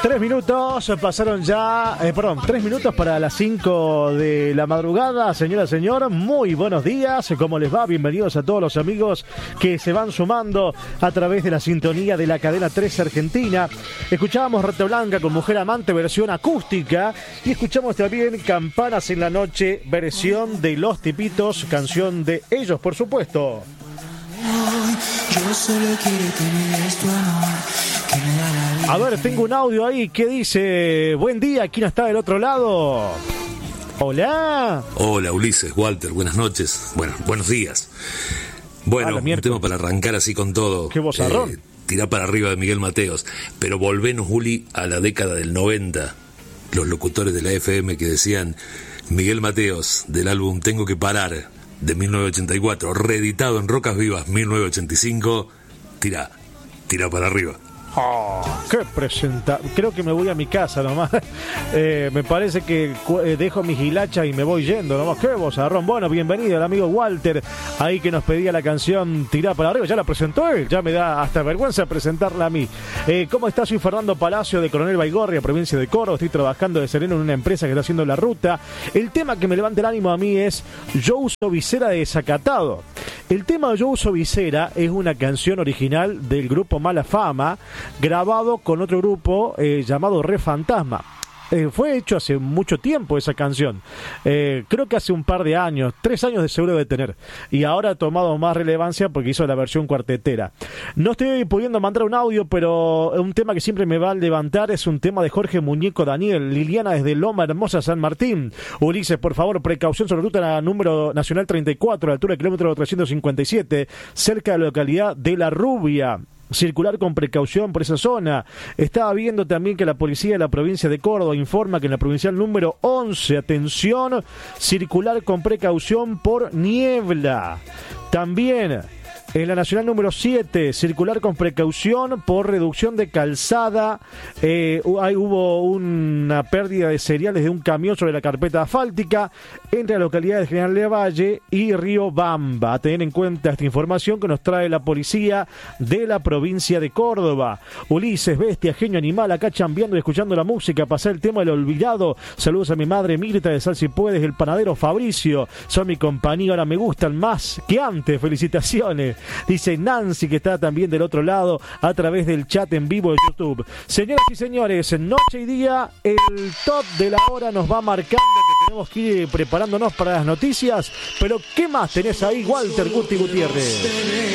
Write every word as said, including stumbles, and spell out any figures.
Tres minutos pasaron ya, eh, perdón, tres minutos para las cinco de la madrugada. Señora, señor, muy buenos días. ¿Cómo les va? Bienvenidos a todos los amigos que se van sumando a través de la sintonía de la cadena tres Argentina. Escuchábamos Rata Blanca con Mujer Amante, versión acústica. Y escuchamos también Campanas en la Noche, versión de Los Tipitos, canción de ellos, por supuesto. Yo solo quiero tener tu amor, que me da la vida. A ver, tengo un audio ahí que dice: buen día, ¿quién está del otro lado? Hola. Hola, Ulises, Walter, buenas noches. Bueno, buenos días. Bueno, un tema para arrancar así con todo. Qué vozarrón. Eh, tirá para arriba de Miguel Mateos. Pero volvenos, Juli, a la década del noventa. Los locutores de la F M que decían: Miguel Mateos, del álbum Tengo que Parar, de mil novecientos ochenta y cuatro, reeditado en Rocas Vivas mil novecientos ochenta y cinco, tira, tira para arriba. Oh, qué presenta. Creo que me voy a mi casa nomás. Eh, me parece que eh, dejo mis hilachas y me voy yendo nomás. Qué vozarrón. Bueno, bienvenido el amigo Walter, ahí que nos pedía la canción Tirá para arriba. Ya la presentó él, ya me da hasta vergüenza presentarla a mí. Eh, ¿Cómo estás? Soy Fernando Palacio de Coronel Baigorria, provincia de Córdoba. Estoy trabajando de sereno en una empresa que está haciendo la ruta. El tema que me levanta el ánimo a mí es Yo uso visera de Desacatado. El tema Yo uso visera es una canción original del grupo Mala Fama, grabado con otro grupo eh, llamado Re Fantasma. Eh, fue hecho hace mucho tiempo esa canción, eh, creo que hace un par de años, tres años de seguro de tener, y ahora ha tomado más relevancia porque hizo la versión cuartetera. No estoy pudiendo mandar un audio, pero un tema que siempre me va a levantar es un tema de Jorge Muñeco Daniel. Liliana desde Loma Hermosa, San Martín. Ulises, por favor, precaución sobre ruta número nacional treinta y cuatro, a la altura del kilómetro trescientos cincuenta y siete, cerca de la localidad de La Rubia. Circular con precaución por esa zona. Estaba viendo también que la policía de la provincia de Córdoba informa que en la provincial número once, atención, circular con precaución por niebla. También en la nacional número siete, circular con precaución por reducción de calzada. Eh, hay, hubo una pérdida de cereales de un camión sobre la carpeta asfáltica entre las localidades de General Lavalle y Río Bamba. A tener en cuenta esta información que nos trae la policía de la provincia de Córdoba. Ulises, bestia, genio animal, acá chambeando y escuchando la música, pasar el tema del olvidado. Saludos a mi madre Mirta de Sal Si Puedes, el panadero Fabricio. Son mi compañía, ahora me gustan más que antes. Felicitaciones. Dice Nancy, que está también del otro lado a través del chat en vivo de YouTube. Señoras y señores, noche y día, el top de la hora nos va marcando que tenemos que ir preparándonos para las noticias. Pero ¿qué más tenés ahí, Walter Guti Gutiérrez?